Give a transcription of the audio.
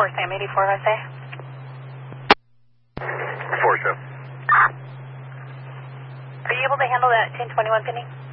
Sam 84, I say. 4 show. Are you able to handle that 1021 pending?